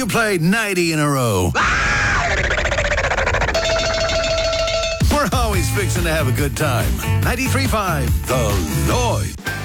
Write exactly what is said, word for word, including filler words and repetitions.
you played ninety in a row. We're always fixing to have a good time. ninety-three point five, The Lloyd.